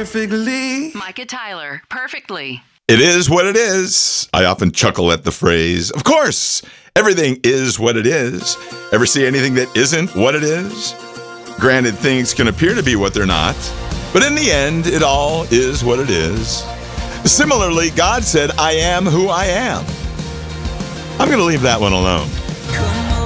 perfectly. Micah Tyler, perfectly. It is what it is. I often chuckle at the phrase, of course, everything is what it is. Ever see anything that isn't what it is? Granted, things can appear to be what they're not, but in the end, it all is what it is. Similarly, God said, I am who I am. I'm going to leave that one alone.